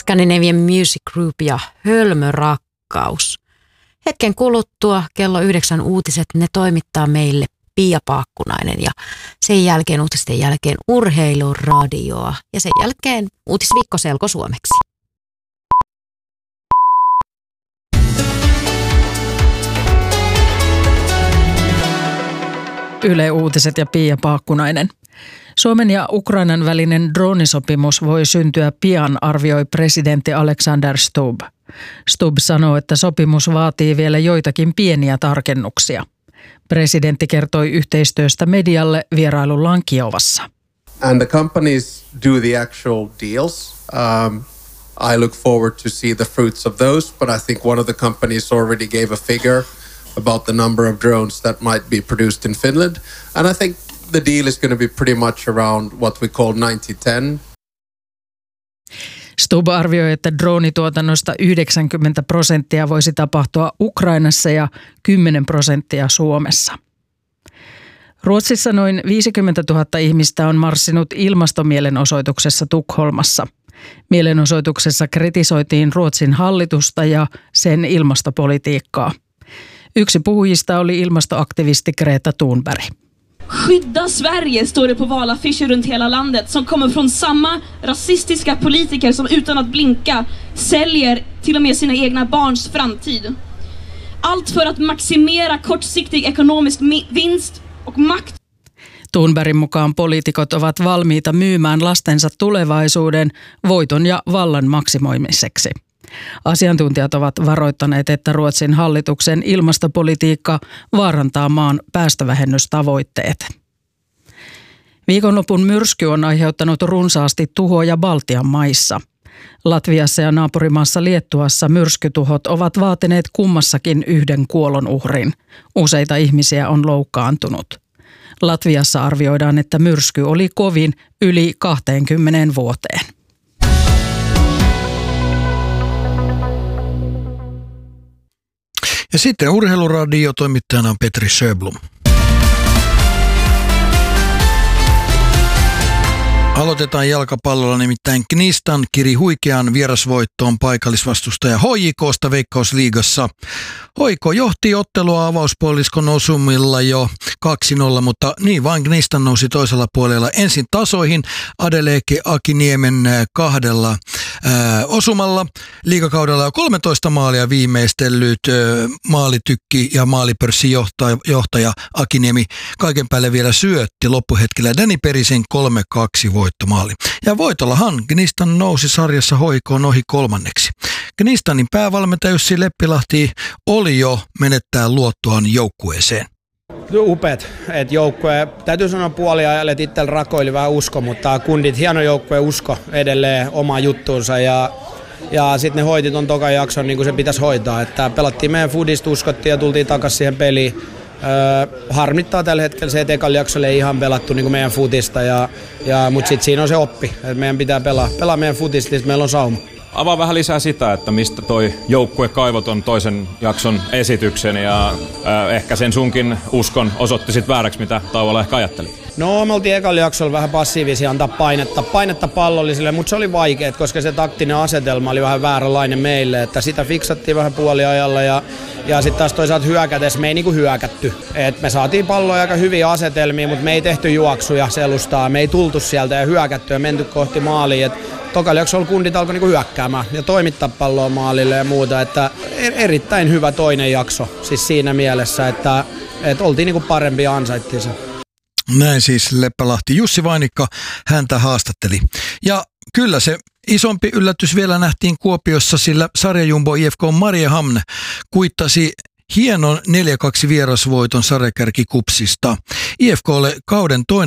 Scandinavian Music Group ja Hölmö Rakkaus. Hetken kuluttua kello 9 uutiset, ne toimittaa meille Pia Paakkunainen ja sen jälkeen uutisten jälkeen urheiluradioa ja sen jälkeen uutisviikko selkosuomeksi. Yle Uutiset ja Pia Paakkunainen. Suomen ja Ukrainan välinen droonisopimus voi syntyä pian, arvioi presidentti Alexander Stubb. Stubb sanoo, että sopimus vaatii vielä joitakin pieniä tarkennuksia. Presidentti kertoi yhteistyöstä medialle vierailullaan Kiovassa. And the companies do the actual deals. I look forward to see the fruits of those, but I think one of the companies already gave a figure about the number of drones that might be produced in Finland. And I think the deal is going to be pretty much around what we call 90-10. Stubb arvioi, että droonituotannosta 90% voisi tapahtua Ukrainassa ja 10% Suomessa. Ruotsissa noin 50 000 ihmistä on marssinut ilmastomielenosoituksessa Tukholmassa. Mielenosoituksessa kritisoitiin Ruotsin hallitusta ja sen ilmastopolitiikkaa. Yksi puhujista oli ilmastoaktivisti Greta Thunberg. Skydda Sverige, står det på valaffischer runt hela landet som kommer från samma rasistiska politiker som utan att blinka säljer till och med sina egna barns framtid. Allt för att maximera kortsiktig ekonomisk vinst och makt. Thunbergin mukaan poliitikot ovat valmiita myymään lastensa tulevaisuuden voiton ja vallan maksimoimiseksi. Asiantuntijat ovat varoittaneet, että Ruotsin hallituksen ilmastopolitiikka vaarantaa maan päästövähennystavoitteet. Viikonlopun myrsky on aiheuttanut runsaasti tuhoja Baltian maissa. Latviassa ja naapurimaassa Liettuassa myrskytuhot ovat vaatineet kummassakin yhden kuolonuhrin. Useita ihmisiä on loukkaantunut. Latviassa arvioidaan, että myrsky oli kovin yli 20 vuoteen. Ja sitten urheiluradio, toimittajana on Petri Sjöblom. Aloitetaan jalkapallolla, nimittäin Gnistan kiri huikean vierasvoittoon paikallisvastustaja HJK:sta Veikkausliigassa. HJK johti ottelua avauspuoliskon osumilla jo 2-0, mutta niin vain Gnistan nousi toisella puolella ensin tasoihin Adeleke Akiniemen 2 osumalla. Liigakaudella jo 13 maalia viimeistellyt maalitykki ja maalipörssijohtaja Akiniemi kaiken päälle vielä syötti loppuhetkellä Dani Perisen 3-2 voittomaali. Ja voitollahan Gnistan nousi sarjassa HJK:n ohi 3. Gnistanin päävalmentaja Jussi Leppilahti oli jo menettää luottoaan joukkueeseen. Upeat, että joukkue, täytyy sanoa puoliajalle, että itsellä rakoili vähän usko, mutta kundit hieno joukkue usko edelleen omaa juttuunsa ja sitten ne hoiti ton tokan jakson niin kuin se pitäisi hoitaa, että pelattiin meidän foodista, uskottiin ja tultiin takaisin siihen peliin. Harmittaa tällä hetkellä se, että ekalla jaksolla ei ihan pelattu niin kuin meidän foodista, mutta sitten siinä on se oppi, että meidän pitää pelaa meidän foodista, niin meillä on sauma. Avaa vähän lisää sitä, että mistä toi joukkue kaivoi ton toisen jakson esityksen ja ehkä sen sunkin uskon osoitti sit vääräksi, mitä tauolla ehkä ajattelit. No, me oltiin ekalla jaksolla vähän passiivisia antaa painetta pallollisille, mutta se oli vaikeet, koska se taktinen asetelma oli vähän vääränlainen meille, että sitä fiksattiin vähän puoliajalla ja sitten taas toisaalta hyökätessä me ei niinku hyökätty. Et me saatiin palloja aika hyviä asetelmia, mutta me ei tehty juoksuja selustaa, me ei tultu sieltä ja hyökätty ja menty kohti maalia. Tokalla jaksolla kundit alkoi niinku hyökkäämään ja toimittaa palloa maalille ja muuta, että erittäin hyvä toinen jakso siis siinä mielessä, että oltiin niinku parempi ja ansaittiin se. Näin siis Leppälahti. Jussi Vainikka häntä haastatteli. Ja kyllä se isompi yllätys vielä nähtiin Kuopiossa, sillä sarjajumbo IFK Mariehamn kuittasi hienon 4-2 vierasvoiton sarjakärkikupsista. IFK:lle kauden toinen